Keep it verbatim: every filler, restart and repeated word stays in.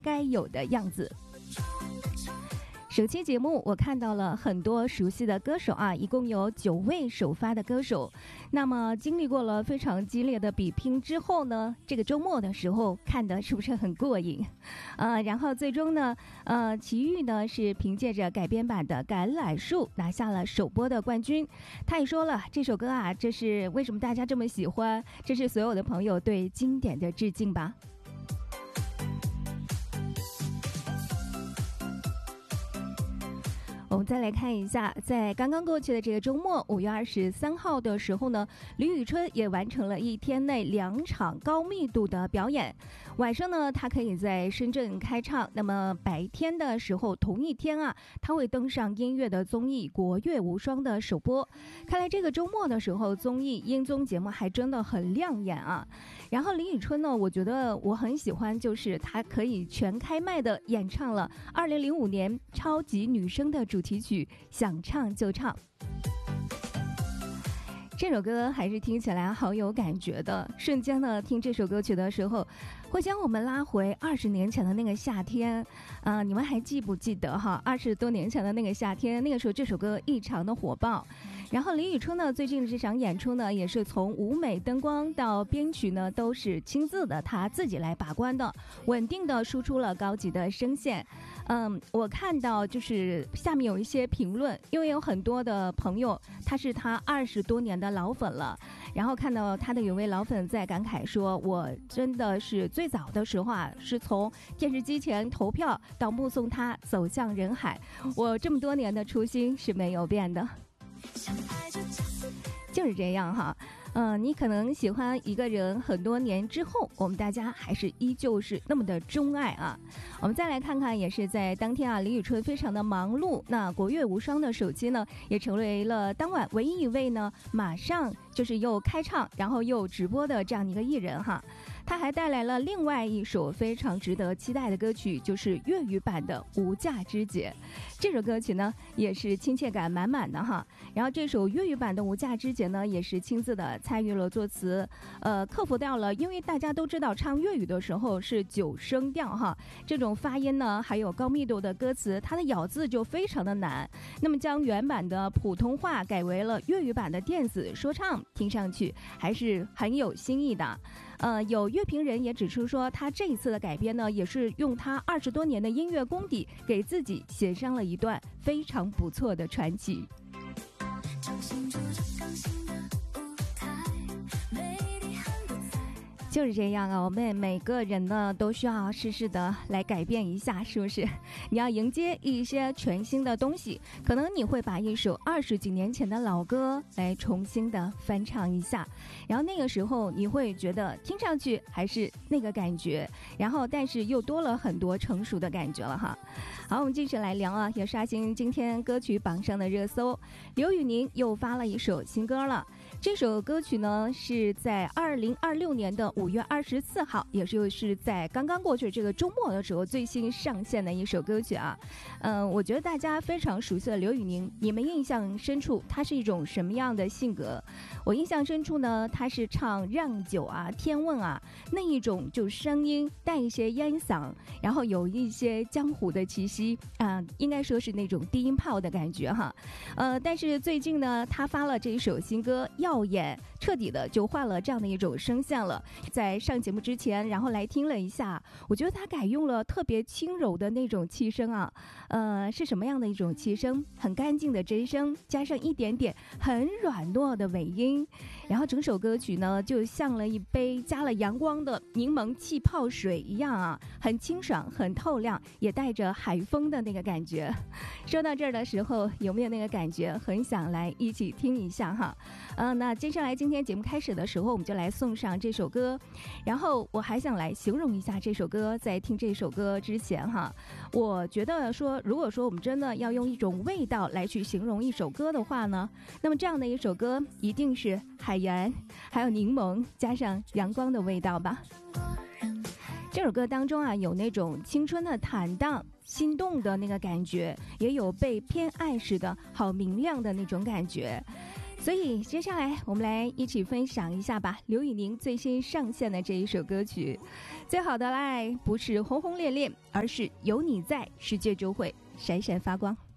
该有的样子。首期节目我看到了很多熟悉的歌手啊，一共有九位首发的歌手。那么经历过了非常激烈的比拼之后呢，这个周末的时候看的是不是很过瘾？呃，然后最终呢，呃，齐豫呢是凭借着改编版的《橄榄树》拿下了首播的冠军。他也说了，这首歌啊，这是为什么大家这么喜欢，这是所有的朋友对经典的致敬吧。我们再来看一下，在刚刚过去的这个周末，五月二十三号的时候呢，李宇春也完成了一天内两场高密度的表演。晚上呢，他可以在深圳开唱，那么白天的时候，同一天啊，他会登上音乐的综艺《国乐无双》的首播。看来这个周末的时候，综艺音综节目还真的很亮眼啊。然后李宇春呢，我觉得我很喜欢，就是她可以全开麦的演唱了二零零五年超级女声的主题曲《想唱就唱》。这首歌还是听起来好有感觉的，瞬间呢，听这首歌曲的时候，会将我们拉回二十年前的那个夏天。呃，你们还记不记得哈？二十多年前的那个夏天，那个时候这首歌异常的火爆。然后李宇春呢，最近的这场演出呢，也是从舞美、灯光到编曲呢，都是亲自的他自己来把关的，稳定的输出了高级的声线。嗯，我看到就是下面有一些评论，因为有很多的朋友他是他二十多年的老粉了，然后看到他的有位老粉在感慨说，我真的是最早的时候啊，是从电视机前投票到目送他走向人海，我这么多年的初心是没有变的。就是这样哈，嗯、呃，你可能喜欢一个人很多年之后，我们大家还是依旧是那么的钟爱啊。我们再来看看，也是在当天啊，李宇春非常的忙碌，那国乐无双的手机呢，也成为了当晚唯一一位呢，马上就是又开唱，然后又直播的这样的一个艺人哈。他还带来了另外一首非常值得期待的歌曲，就是粤语版的《无价之姐》。这首歌曲呢，也是亲切感满满的哈。然后这首粤语版的《无价之姐》呢，也是亲自的参与了作词，呃，克服掉了，因为大家都知道唱粤语的时候是九声调哈，这种发音呢，还有高密度的歌词，它的咬字就非常的难。那么将原版的普通话改为了粤语版的电子说唱，听上去还是很有新意的。呃，有乐评人也指出说，他这一次的改编呢，也是用他二十多年的音乐功底，给自己写上了一段非常不错的传奇。就是这样啊，我们每个人呢都需要试试的来改变一下，是不是？你要迎接一些全新的东西，可能你会把一首二十几年前的老歌来重新的翻唱一下，然后那个时候你会觉得听上去还是那个感觉，然后但是又多了很多成熟的感觉了哈。好，我们继续来聊啊，也刷新今天歌曲榜上的热搜，刘宇宁又发了一首新歌了。这首歌曲呢是在二零二六年的五月二十四号，也就是在刚刚过去这个周末的时候最新上线的一首歌曲啊。嗯、呃，我觉得大家非常熟悉的刘宇宁，你们印象深处他是一种什么样的性格？我印象深处呢，他是唱让九啊、天问啊那一种，就声音带一些烟嗓，然后有一些江湖的气息啊、呃，应该说是那种低音炮的感觉哈。呃，但是最近呢，他发了这一首新歌《耀眼》，彻底的就换了这样的一种声线了。在上节目之前，然后来听了一下，我觉得他改用了特别轻柔的那种气声啊，呃，是什么样的一种气声？很干净的真声，加上一点点很软糯的尾音，然后整首歌曲呢，就像了一杯加了阳光的柠檬气泡水一样啊，很清爽，很透亮，也带着海风的那个感觉。说到这儿的时候，有没有那个感觉？很想来一起听一下哈。呃，那接下来今天节目开始的时候，我们就来送上这首歌。然后我还想来形容一下这首歌，在听这首歌之前哈，我觉得说，如果说我们真的要用一种味道来去形容一首歌的话呢，那么这样的一首歌一定是海盐，还有柠檬，加上阳光的味道吧。这首歌当中啊，有那种青春的坦荡、心动的那个感觉，也有被偏爱时的好明亮的那种感觉。 所以接下来我们来一起分享一下吧，刘宇宁最新上线的这一首歌曲。最好的爱不是轰轰烈烈，而是有你在，世界就会闪闪发光。